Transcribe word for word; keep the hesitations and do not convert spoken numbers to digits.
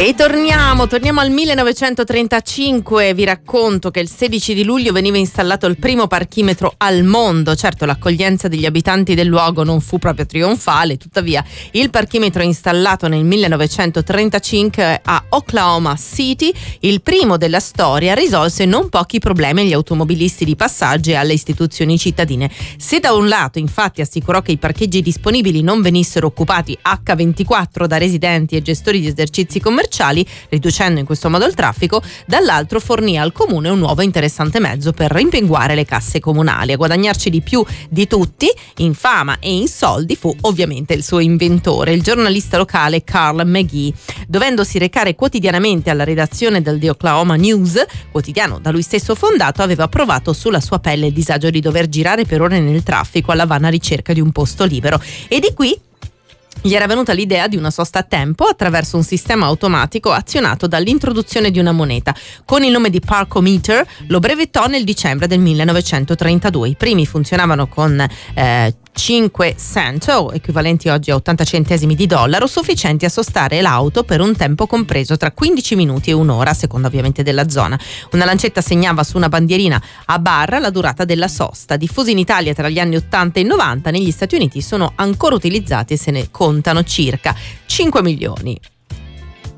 E torniamo, torniamo al millenovecentotrentacinque. Vi racconto che il sedici di luglio veniva installato il primo parchimetro al mondo. Certo, l'accoglienza degli abitanti del luogo non fu proprio trionfale, tuttavia il parchimetro installato nel millenovecentotrentacinque a Oklahoma City, il primo della storia, risolse non pochi problemi agli automobilisti di passaggio e alle istituzioni cittadine. Se da un lato infatti assicurò che i parcheggi disponibili non venissero occupati acca ventiquattro da residenti e gestori di esercizi commerciali, riducendo in questo modo il traffico, dall'altro fornì al comune un nuovo interessante mezzo per rimpinguare le casse comunali. A guadagnarci di più di tutti, in fama e in soldi, fu ovviamente il suo inventore, il giornalista locale Carl McGee. Dovendosi recare quotidianamente alla redazione del The Oklahoma News, quotidiano da lui stesso fondato, aveva provato sulla sua pelle il disagio di dover girare per ore nel traffico alla vana ricerca di un posto libero. E di qui gli era venuta l'idea di una sosta a tempo attraverso un sistema automatico azionato dall'introduzione di una moneta. Con il nome di Parkometer lo brevettò nel dicembre del millenovecentotrentadue. I primi funzionavano con eh, cinque cent, o equivalenti oggi a ottanta centesimi di dollaro, sufficienti a sostare l'auto per un tempo compreso tra quindici minuti e un'ora, a seconda ovviamente della zona. Una lancetta segnava su una bandierina a barra la durata della sosta. Diffusi in Italia tra gli anni ottanta e novanta, negli Stati Uniti sono ancora utilizzati e se ne contano circa cinque milioni.